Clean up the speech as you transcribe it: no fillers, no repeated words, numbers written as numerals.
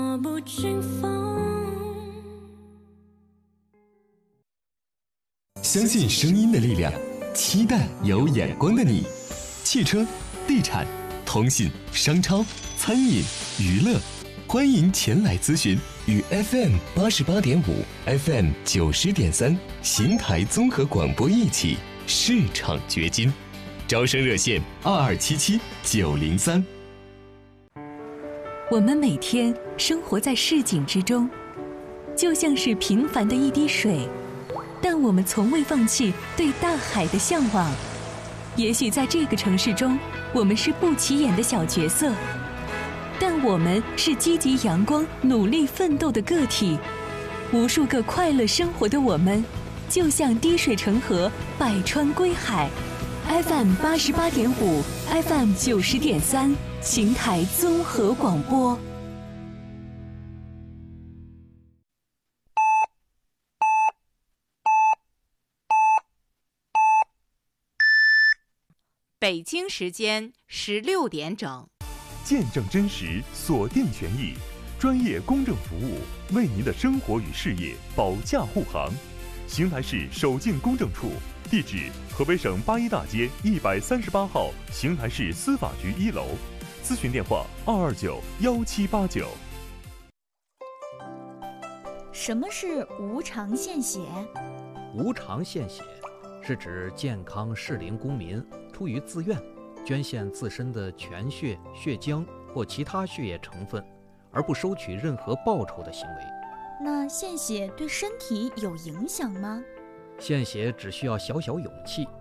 弱不禁风。 相信声音的力量，期待有眼光的你。汽车、地产、通信、商超、餐饮、娱乐，欢迎前来咨询，与 FM 88.5、FM 90.3邢台综合广播一起市场掘金。招生热线2277-903。 我们每天生活在市井之中，就像是平凡的一滴水，但我们从未放弃对大海的向往。也许在这个城市中，我们是不起眼的小角色，但我们是积极阳光、努力奋斗的个体。无数个快乐生活的我们，就像滴水成河，百川归海。FM 88.5、FM 90.3，邢台综合广播。 北京时间16点整， 见证真实，锁定权益，专业公正服务，为您的生活与事业保驾护航。邢台市首进公证处，地址河北省八一大街138号邢台市司法局1楼，咨询电话229-1789。 什么是无偿献血？ 无偿献血是指健康适龄公民出于自愿捐献自身的全血、血浆或其他血液成分，而不收取任何报酬的行为。 那献血对身体有影响吗？ 献血只需要小小勇气，